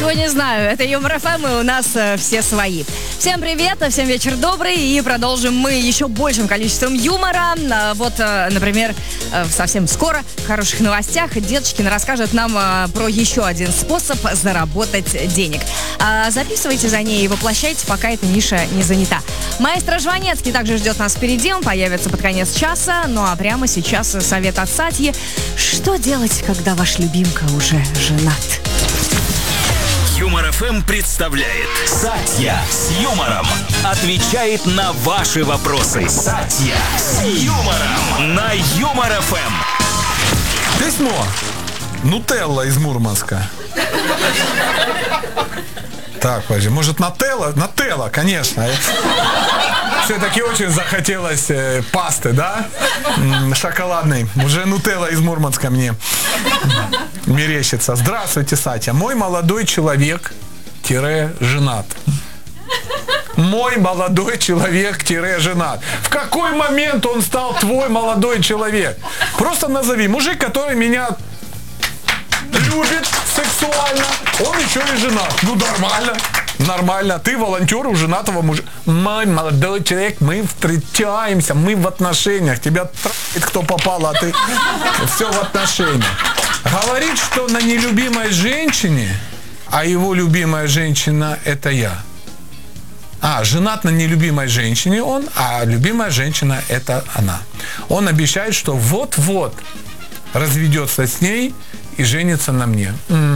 чего не знаю. Это Юмор ФМ, и у нас все свои. Всем привет, всем вечер добрый. И продолжим мы еще большим количеством юмора. Вот, например, совсем скоро в хороших новостях Дедушкин расскажет нам про еще один способ заработать денег. Записывайте за ней и воплощайте, пока эта ниша не занята. Маэстро Жванецкий также ждет нас впереди. Он появится под конец часа. Ну а прямо сейчас совет от Сатьи. Что делать, когда ваш любимка уже женат? Юмор ФМ представляет Сатья с юмором. Отвечает на ваши вопросы. Сатья с юмором на Юмор ФМ. Письмо. Нутелла из Мурманска. Так, подожди, может Нателла? Нателла, конечно. Все-таки очень захотелось пасты, да? Шоколадной. Уже Нутелла из Мурманска мне мерещится. Здравствуйте, Сатя. Мой молодой человек-женат. Мой молодой человек-женат. В какой момент он стал твой молодой человек? Просто назови. Мужик, который меня любит сексуально, он еще и женат. Ну, нормально. Нормально. Ты волонтер у женатого мужа. Мой молодой человек, мы встречаемся, мы в отношениях. Тебя трахает кто попало, а ты все в отношениях. Говорит, что на нелюбимой женщине, а его любимая женщина это я. Женат на нелюбимой женщине он, а любимая женщина это она. Он обещает, что вот-вот разведется с ней и женится на мне.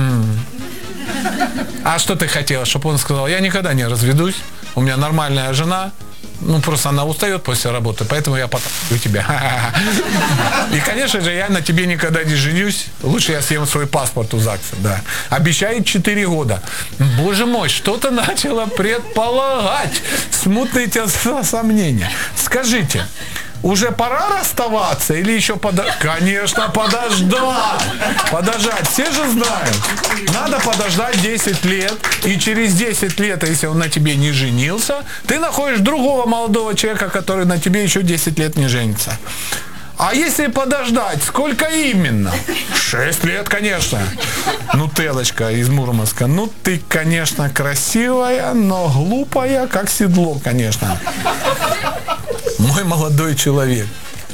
А что ты хотела, чтобы он сказал, я никогда не разведусь, у меня нормальная жена, просто она устает после работы, поэтому я потащу тебя. И, конечно же, я на тебе никогда не женюсь, лучше я съем свой паспорт у ЗАГСа, да. Обещает 4 года. Боже мой, что-то начало предполагать, смутные сомнения. Скажите, уже пора расставаться или еще подождать? Конечно, подождать. Все же знают. Надо подождать 10 лет. И через 10 лет, если он на тебе не женился, ты находишь другого молодого человека, который на тебе еще 10 лет не женится. А если подождать, сколько именно? 6 лет, конечно. Нутеллочка из Мурманска. Ты, конечно, красивая, но глупая, как седло, конечно. Мой молодой человек.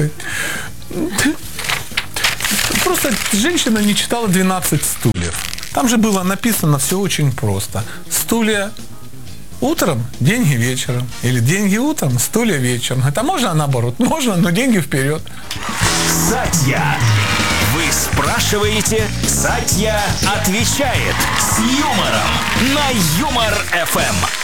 Просто женщина не читала 12 стульев. Там же было написано все очень просто. Стулья утром, деньги вечером. Или деньги утром, стулья вечером. Это можно наоборот? Можно, но деньги вперед. Сатья. Вы спрашиваете, Сатья отвечает с юмором на Юмор ФМ.